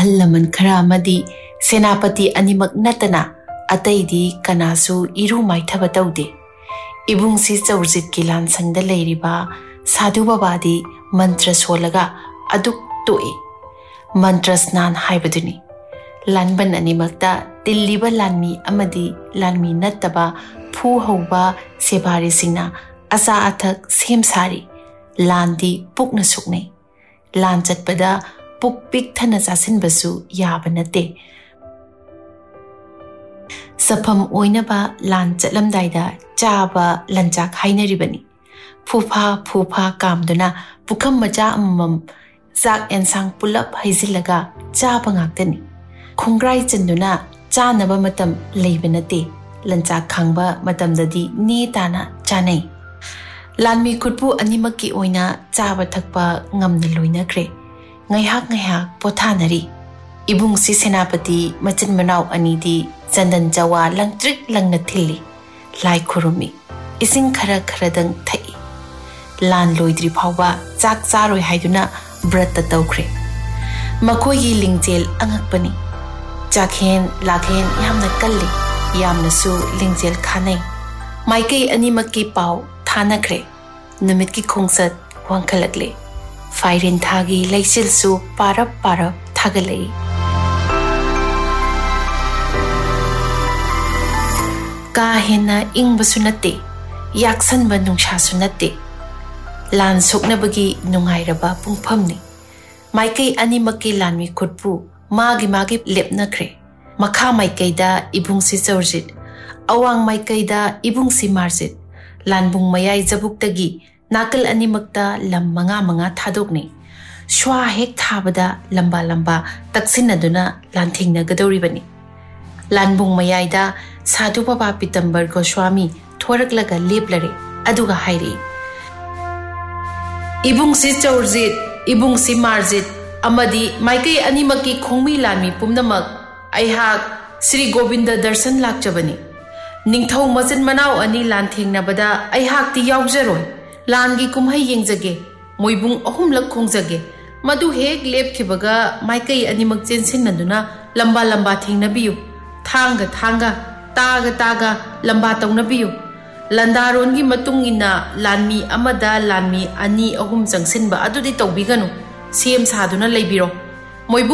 ahal laman khara amadi senapati animak natana ataidi kanasu iru maithaba taude. Ibung si Chaurjit ki lansangda leiriba sadhu babadi mantra solaga aduk toe. Mantra snan haibaduni. Lanban animakta tilliba lanmi amadi lanmi nattaba phu hauba sebari singna asa athak sem sari. Landi pukna sukne. Lan chatpada puk pik thana chasin basu yaba nate. Sapham oinaba lan chatlamdaida chaba lanchak hainaribani. Phupa kamduna pukham macha amam zak ensang pulap haizilaga chaba ngaktani. Khongrai chanduna chanaba matam leiba nate. Lanchak khangba matamdadi ni tana chanai. Lanmi khutpu animaki oina chaba thakpa ngamna loinakre. Ngaihak pothanari. Ibung si senapati machin manau anidi chandan jawa langtrik langna thili. Lai khurumi. Ising khara dang thai. Lan loidri phawba chak charoi haiduna brata tawkhre. Makhoigi lingjel angakpani. Chakhen lakhen yamna kalli. Yamna su lingjel khanai. Maikei animaki pau thanakre. Numit ki khongsat wangkhalakle. Fairin thagi laisil su parap thagalei. Ka hena ingbasu nate. Yaksanba nungsasu nate. Lan soknabagi nungairaba pungphamni. Maikei animaki lanmi khutpu magi lepnakre. Makha maikeida ibung si Chaurjit. Awang maikeida ibung si Marjit. Lanbung mayai jabuktagi nakal animakta lam manga thadokni. Shwa hek thabada lamba taksinaduna lanthingna gadoribani. Lanbung mayaida sadhu baba Pitambar Goswami thoraklaga leplare aduga hairi. Ibung si Chaurjit, ibung si Marjit amadi maikei animaki khongmi lanmi pumnamak aihak Sri Govinda darshan lakchabani. Ningthau machin manau ani lan thengnabada aihak ti yaujaroi. Langi kumhai yengjage moibung ahumlak khongjage. Madu hek lepkhibaga maikei animak chensinnaduna lamba thengnabiyu. Thanga taga lamba tawnabiyu. Landarongi matungina lanmi amada lanmi ani ahum changsinba adudi tawbiganu. Sem saduna leibiro. Moibung